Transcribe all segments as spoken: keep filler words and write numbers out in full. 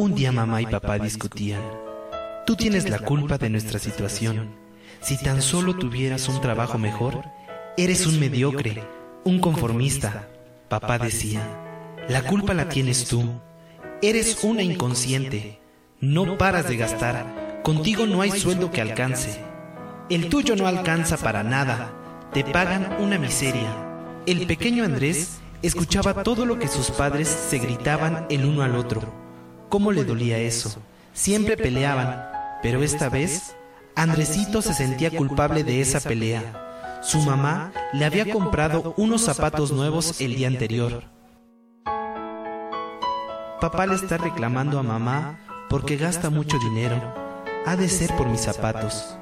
Un día mamá y papá discutían. Tú tienes la culpa de nuestra situación. Si tan solo tuvieras un trabajo mejor, eres un mediocre, un conformista. Papá decía, la culpa la tienes tú. Eres una inconsciente. No paras de gastar. Contigo no hay sueldo que alcance. El tuyo no alcanza para nada. Te pagan una miseria. El pequeño Andrés escuchaba todo lo que sus padres se gritaban el uno al otro. ¿Cómo le dolía eso? Siempre peleaban, pero esta vez Andresito se sentía culpable de esa pelea. Su mamá le había comprado unos zapatos nuevos el día anterior. Papá le está reclamando a mamá porque gasta mucho dinero. Ha de ser por mis zapatos.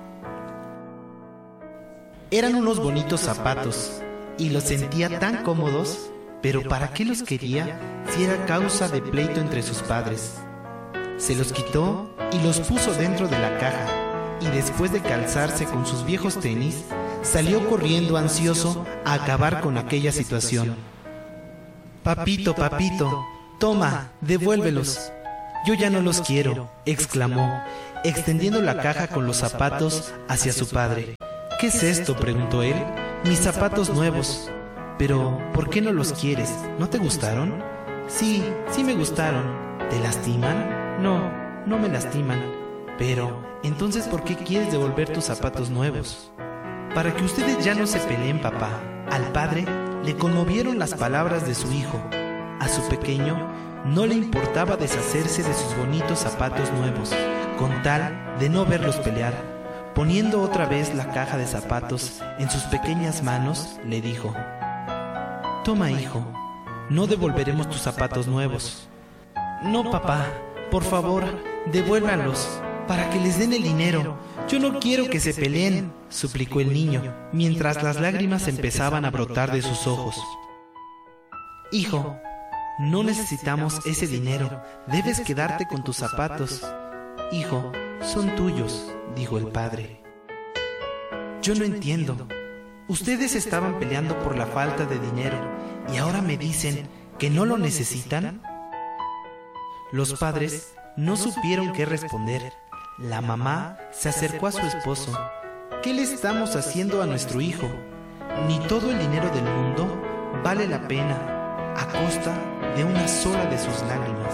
Eran unos bonitos zapatos y los sentía tan cómodos, pero ¿para qué los quería si era causa de pleito entre sus padres? Se los quitó y los puso dentro de la caja, y después de calzarse con sus viejos tenis, salió corriendo ansioso a acabar con aquella situación. Papito, papito, toma, devuélvelos. Yo ya no los quiero, exclamó, extendiendo la caja con los zapatos hacia su padre. ¿Qué es esto?, preguntó él. Mis zapatos nuevos. Pero, ¿por qué no los quieres? ¿No te gustaron? Sí, sí me gustaron. ¿Te lastiman? No, no me lastiman. Pero, entonces, ¿por qué quieres devolver tus zapatos nuevos? Para que ustedes ya no se peleen, papá. Al padre le conmovieron las palabras de su hijo. A su pequeño no le importaba deshacerse de sus bonitos zapatos nuevos, con tal de no verlos pelear. Poniendo otra vez la caja de zapatos en sus pequeñas manos, le dijo: Toma, hijo, no devolveremos tus zapatos nuevos. No, papá, por favor, devuélvanlos, para que les den el dinero. Yo no quiero que se peleen, suplicó el niño, mientras las lágrimas empezaban a brotar de sus ojos. Hijo, no necesitamos ese dinero, debes quedarte con tus zapatos. Hijo, son tuyos, dijo el padre. Yo no entiendo. Ustedes estaban peleando por la falta de dinero y ahora me dicen que no lo necesitan. Los padres no supieron qué responder. La mamá se acercó a su esposo. ¿Qué le estamos haciendo a nuestro hijo? Ni todo el dinero del mundo vale la pena a costa de una sola de sus lágrimas.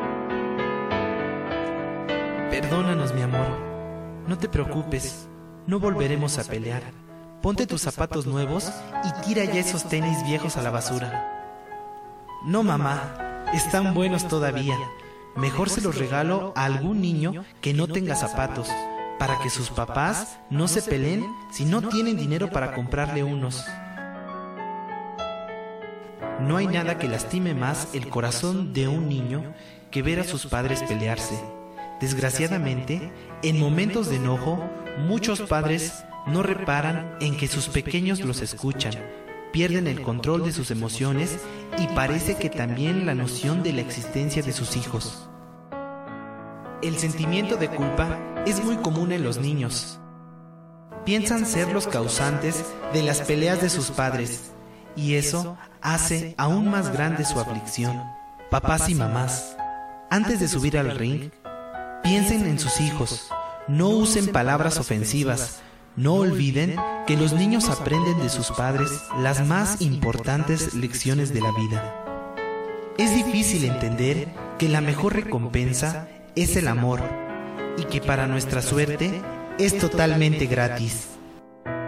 Perdónanos, mi amor. No te preocupes, no volveremos a pelear. Ponte tus zapatos nuevos y tira ya esos tenis viejos a la basura. No, mamá, están buenos todavía. Mejor se los regalo a algún niño que no tenga zapatos, para que sus papás no se peleen si no tienen dinero para comprarle unos. No hay nada que lastime más el corazón de un niño que ver a sus padres pelearse. Desgraciadamente, en momentos de enojo, muchos padres no reparan en que sus pequeños los escuchan, pierden el control de sus emociones y parece que también la noción de la existencia de sus hijos. El sentimiento de culpa es muy común en los niños. Piensan ser los causantes de las peleas de sus padres, y eso hace aún más grande su aflicción. Papás y mamás, antes de subir al ring, piensen en sus hijos, no usen palabras ofensivas, no olviden que los niños aprenden de sus padres las más importantes lecciones de la vida. Es difícil entender que la mejor recompensa es el amor y que para nuestra suerte es totalmente gratis.